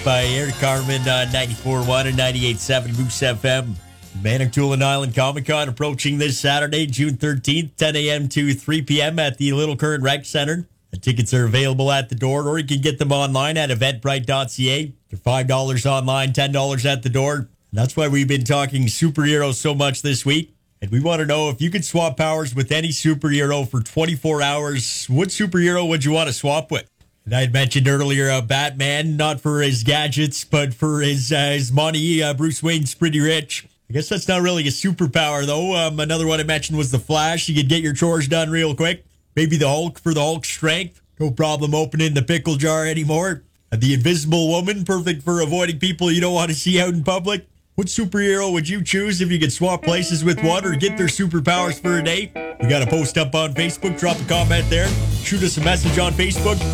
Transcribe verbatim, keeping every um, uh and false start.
by Eric Carmen on ninety-four point one and ninety-eight point seven Moose F M. Manitoulin Island Comic Con approaching this Saturday, June thirteenth, ten a.m. to three p.m. at the Little Current Rec Center. The tickets are available at the door, or you can get them online at eventbrite dot c a. They're five dollars online, ten dollars at the door. And that's why we've been talking superheroes so much this week. And we want to know, if you could swap powers with any superhero for twenty-four hours, what superhero would you want to swap with? And I had mentioned earlier uh, Batman, not for his gadgets, but for his, uh, his money. Uh, Bruce Wayne's pretty rich. I guess that's not really a superpower, though. Um, another one I mentioned was the Flash. You could get your chores done real quick. Maybe the Hulk for the Hulk strength. No problem opening the pickle jar anymore. Uh, the Invisible Woman, perfect for avoiding people you don't want to see out in public. What superhero would you choose if you could swap places with one or get their superpowers for a day? We got a post up on Facebook. Drop a comment there. Shoot us a message on Facebook.